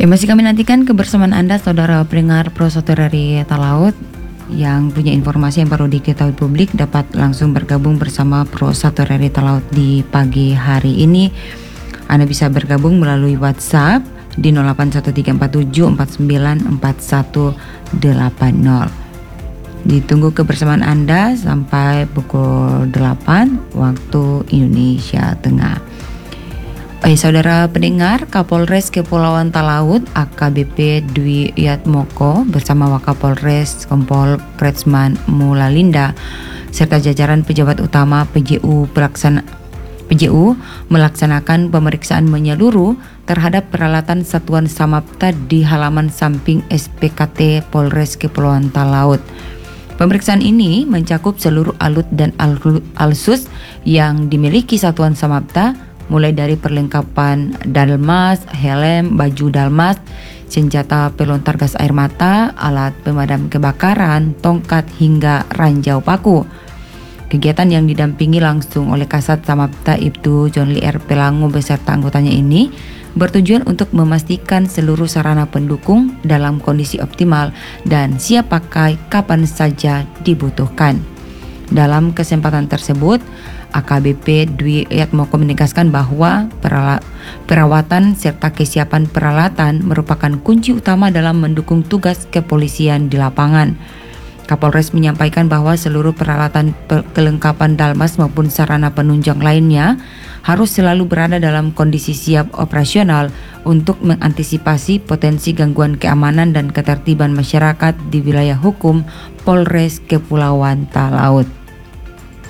Masih kami nantikan kebersamaan Anda, saudara pendengar Pro 1 RRI Talaut. Yang punya informasi yang perlu diketahui publik dapat langsung bergabung bersama Pro 1 RRI Talaut di pagi hari ini. Anda bisa bergabung melalui WhatsApp di 081347494180. Ditunggu kebersamaan Anda sampai pukul 8 waktu Indonesia Tengah. Saudara pendengar, Kapolres Kepulauan Talaut AKBP Dwi Yatmoko bersama Wakapolres Kompol Pretsman Mulalinda serta jajaran pejabat utama PJU melaksanakan pemeriksaan menyeluruh terhadap peralatan Satuan Samapta di halaman samping SPKT Polres Kepulauan Talaut. Pemeriksaan ini mencakup seluruh alut dan alsus yang dimiliki Satuan Samapta, mulai dari perlengkapan dalmas, helm, baju dalmas, senjata pelontar gas air mata, alat pemadam kebakaran, tongkat hingga ranjau paku. Kegiatan yang didampingi langsung oleh Kasat Samapta Ibtu John Lee R. Pelangu beserta anggotanya ini bertujuan untuk memastikan seluruh sarana pendukung dalam kondisi optimal dan siap pakai kapan saja dibutuhkan. Dalam kesempatan tersebut, AKBP Dwi Yatmoko menegaskan bahwa perawatan serta kesiapan peralatan merupakan kunci utama dalam mendukung tugas kepolisian di lapangan. Kapolres menyampaikan bahwa seluruh peralatan kelengkapan dalmas maupun sarana penunjang lainnya harus selalu berada dalam kondisi siap operasional untuk mengantisipasi potensi gangguan keamanan dan ketertiban masyarakat di wilayah hukum Polres Kepulauan Talaut.